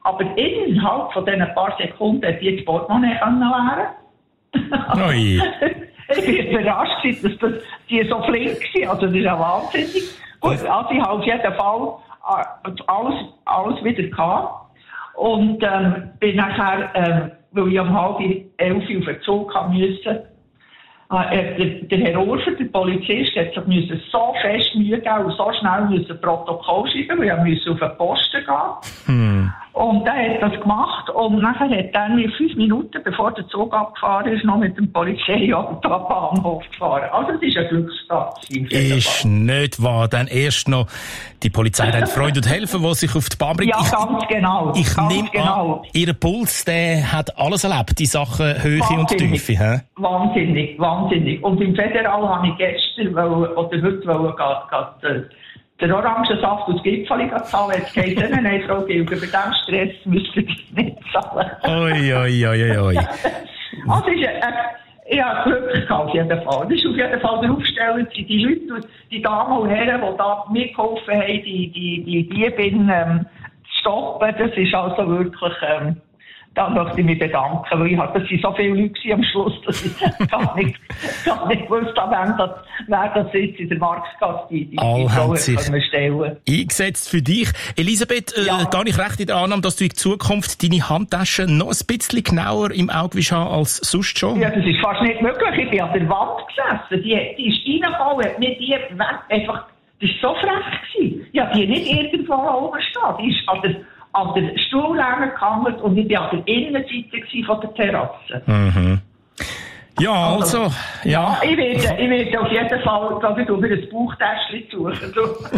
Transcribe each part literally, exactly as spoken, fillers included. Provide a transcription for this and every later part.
Aber innerhalb von diesen paar Sekunden hat die das Portemonnaie leeren. Ui. Ich bin überrascht, dass das, die so flink sind. Also, das ist ja wahnsinnig. Gut, also ich habe auf jeden Fall alles, alles wieder gehabt. Und ähm, bin nachher, ähm, weil ich um halb elf auf den Zug haben musste, äh, der, der Herr Urfer, der Polizist, hat sich müssen so fest Mühe geben und so schnell müssen Protokoll schreiben, weil er müssen auf den Posten gehen. Hm. Und er hat das gemacht und nachher hat er mir fünf Minuten, bevor der Zug abgefahren ist, noch mit dem Polizeiauto am Bahnhof gefahren. Also es ist ein Glückstag. Ist nicht wahr. Dann erst noch die Polizei hat Freude und helfen, die sich auf die Bahn bringt. Ja, ich, ganz genau. Ich ganz nehme genau. an, Ihr Puls, der hat alles erlebt, die Sachen Höhe wahnsinnig, und Tiefe. He? Wahnsinnig, wahnsinnig. Und im Federal habe ich gestern, wollen, oder heute wollen, gehen, den Orangensaft und das Gipfeli zahlen. Jetzt geht es nicht. Nein, Frau Gilger, bei diesem Stress müsst ihr das nicht zahlen. Ui, ui, ui, ui. Also, ist, äh, ich habe Glück gehabt, auf jeden Fall. Das ist auf jeden Fall der Aufsteller, die Leute, die Damen und Herren, die da mitgeholfen haben, die, die, die Diebin ähm, zu stoppen. Das ist also wirklich, ähm, da möchte ich mich bedanken, weil ich hatte, das waren so viele Leute am Schluss, dass ich gar nicht, gar nicht gewusst habe, wer das jetzt in der Marktgasse die, die, die Frauen können stellen. Eingesetzt für dich. Elisabeth, äh, ja. Gar nicht recht in der Annahme, dass du in Zukunft deine Handtasche noch ein bisschen genauer im Auge willst haben als sonst schon? Ja, das ist fast nicht möglich. Ich bin an der Wand gesessen. Die, die ist reingekommen, hat nicht die weg, einfach, das war so frech gewesen. Ja, die nicht irgendwo oben stehen. Die ist an der, an der Stuhllehne gehangen und ich war an der Innenseite von der Terrasse. Mhm. Ja, also, also ja. ja. Ich werde, ich werde auf jeden Fall, glaube ich, über ein Bauchtäschchen suchen.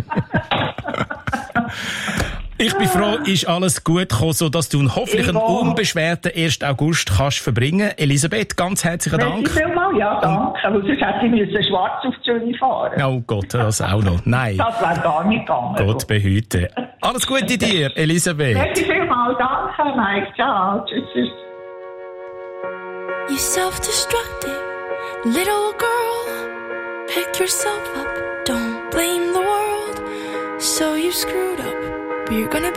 Ich bin froh, ist alles gut gekommen, sodass du einen hoffentlich einen unbeschwerten ersten August kannst verbringen. Elisabeth, ganz herzlichen Dank. Merci vielmals, ja, danke. Weil sonst hätte ich müssen schwarz auf Zürich fahren. Oh Gott, das auch noch. Nein. Das wäre gar nicht gegangen. Gott behüte. Alles Gute dir, Elisabeth. Merci vielmals, danke, Mike. Ciao, tschüss, tschüss. You self-destructing little girl. Pick yourself up, don't blame the world. So you screwed up, but you're gonna